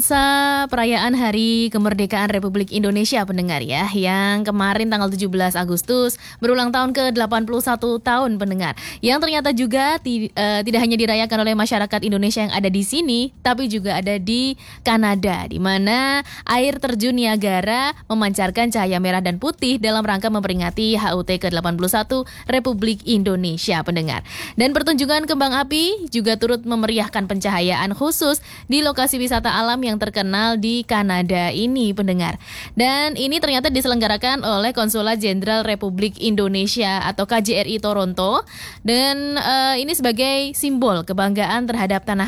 Perayaan Hari Kemerdekaan Republik Indonesia pendengar ya, yang kemarin tanggal 17 Agustus berulang tahun ke-81 tahun pendengar. Yang ternyata juga tidak hanya dirayakan oleh masyarakat Indonesia yang ada di sini, tapi juga ada di Kanada, di mana air terjun Niagara memancarkan cahaya merah dan putih dalam rangka memperingati HUT ke-81 Republik Indonesia pendengar. Dan pertunjukan kembang api juga turut memeriahkan pencahayaan khusus di lokasi wisata alam yang terkenal di Kanada ini pendengar. Dan ini ternyata diselenggarakan oleh Konsulat Jenderal Republik Indonesia atau KJRI Toronto. Dan ini sebagai simbol kebanggaan terhadap tanah